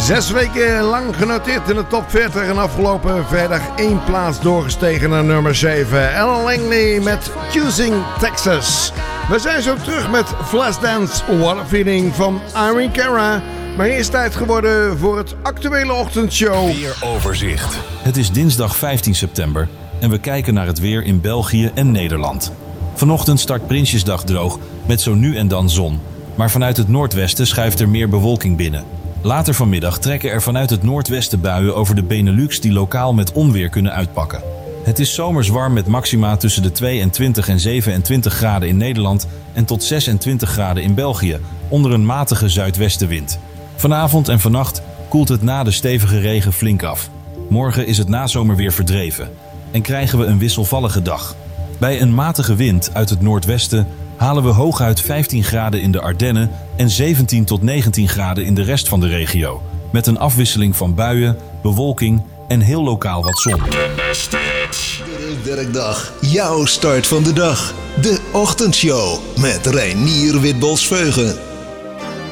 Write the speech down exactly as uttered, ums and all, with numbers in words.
Zes weken lang genoteerd in de top veertig en afgelopen vrijdag één plaats doorgestegen naar nummer zeven. Alan Langley met Choosing Texas. We zijn zo terug met Flashdance Waterfeeling van Irene Cara. Maar eerst tijd geworden voor het actuele ochtendshow. Weeroverzicht. Het is dinsdag vijftien september en we kijken naar het weer in België en Nederland. Vanochtend start Prinsjesdag droog met zo nu en dan zon. Maar vanuit het noordwesten schuift er meer bewolking binnen. Later vanmiddag trekken er vanuit het noordwesten buien over de Benelux die lokaal met onweer kunnen uitpakken. Het is zomers warm met maxima tussen de tweeëntwintig en zevenentwintig graden in Nederland en tot zesentwintig graden in België, onder een matige zuidwestenwind. Vanavond en vannacht koelt het na de stevige regen flink af. Morgen is het nazomerweer verdreven en krijgen we een wisselvallige dag. Bij een matige wind uit het noordwesten halen we hooguit vijftien graden in de Ardennen en zeventien tot negentien graden in de rest van de regio. Met een afwisseling van buien, bewolking en heel lokaal wat zon. De werkdag, jouw start van de dag. De ochtendshow met Reinier Witbols-Veugen.